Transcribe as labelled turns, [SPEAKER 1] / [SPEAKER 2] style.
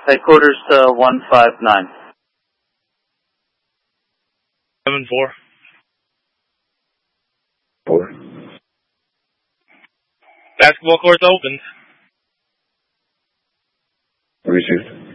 [SPEAKER 1] Headquarters to 159.
[SPEAKER 2] 7-4.
[SPEAKER 3] 4.
[SPEAKER 2] Basketball court's open.
[SPEAKER 3] Received.